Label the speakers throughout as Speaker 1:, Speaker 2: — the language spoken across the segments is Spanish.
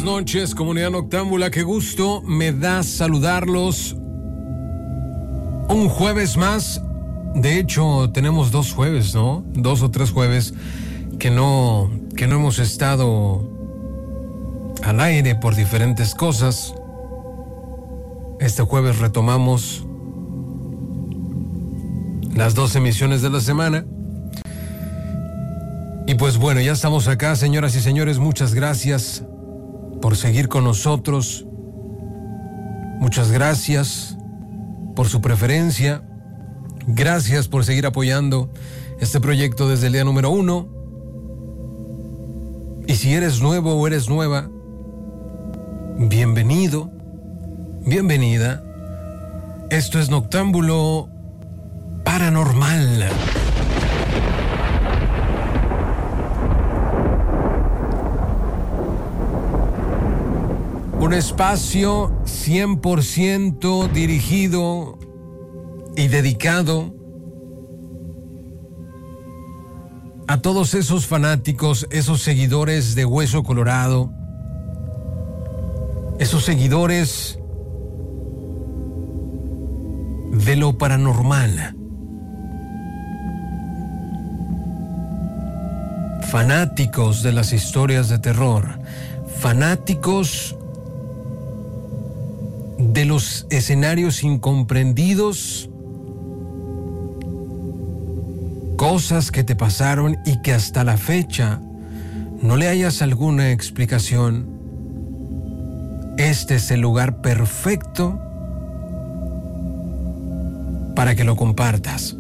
Speaker 1: buenas noches, comunidad noctámbula. Qué gusto me da saludarlos un jueves más. De hecho, tenemos 2 jueves, ¿no? 2 o 3 jueves que no hemos estado al aire por diferentes cosas. Este jueves retomamos las 2 emisiones de la semana. Y pues bueno, ya estamos acá, señoras y señores. Muchas gracias por seguir con nosotros. Muchas gracias por su preferencia. Gracias por seguir apoyando este proyecto desde el día número 1. Y si eres nuevo o eres nueva, bienvenido, bienvenida. Esto es Noctámbulo Paranormal. Un espacio 100% dirigido y dedicado a todos esos fanáticos, esos seguidores de Hueso Colorado, esos seguidores de lo paranormal, fanáticos de las historias de terror, fanáticos de los escenarios incomprendidos, cosas que te pasaron y que hasta la fecha no le hayas alguna explicación. Este es el lugar perfecto para que lo compartas.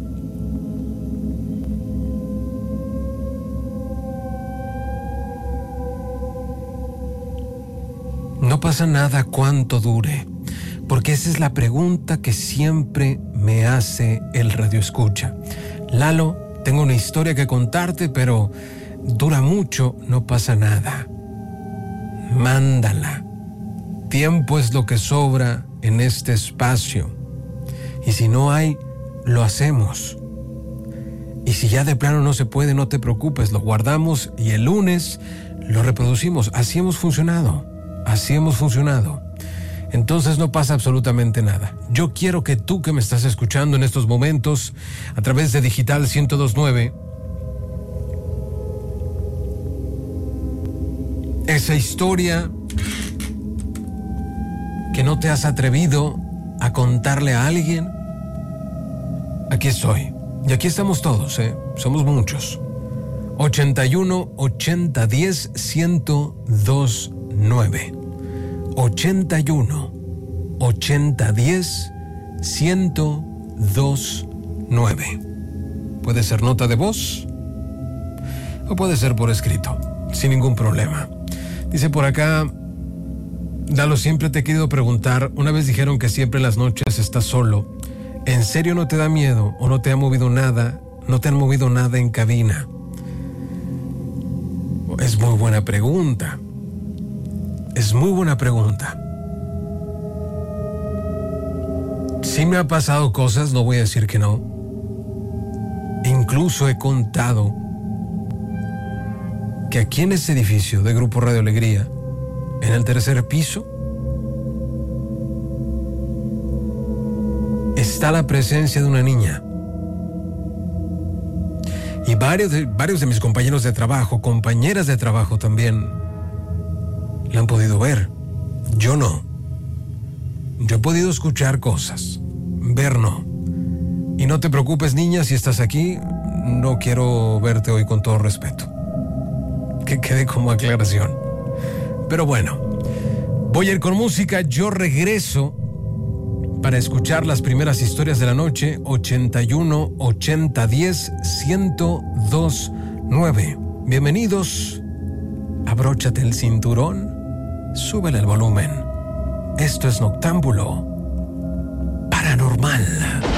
Speaker 1: No pasa nada cuánto dure, porque esa es la pregunta que siempre me hace el radioescucha. Lalo, tengo una historia que contarte, pero dura mucho, no pasa nada. Mándala. Tiempo es lo que sobra en este espacio. Y si no hay, lo hacemos. Y si ya de plano no se puede, no te preocupes, lo guardamos y el lunes lo reproducimos. Así hemos funcionado. Así hemos funcionado. Entonces no pasa absolutamente nada. Yo quiero que tú que me estás escuchando en estos momentos a través de Digital 102.9, esa historia que no te has atrevido a contarle a alguien, aquí estoy. Y aquí estamos todos, somos muchos. 81 80 10 102 9. 81 80 10 102 9. Puede ser nota de voz o puede ser por escrito, sin ningún problema. Dice por acá, Lalo, siempre te he querido preguntar, una vez dijeron que siempre en las noches estás solo. ¿En serio no te da miedo o no te ha movido nada? ¿No te han movido nada en cabina? Es muy buena pregunta. Es muy buena pregunta. Sí me ha pasado cosas, no voy a decir que no. Incluso he contado que aquí en este edificio de Grupo Radio Alegría, en el 3er piso, está la presencia de una niña. Y varios de mis compañeros de trabajo, compañeras de trabajo también, la han podido ver. Yo no. Yo he podido escuchar cosas, ver no. Y no te preocupes, niña, si estás aquí, no quiero verte hoy, con todo respeto. Que quede como aclaración. Pero bueno, voy a ir con música. Yo regreso para escuchar las primeras historias de la noche. 81 80 10 102 9. Bienvenidos. Abróchate el cinturón, súbele el volumen. Esto es Noctámbulo Paranormal.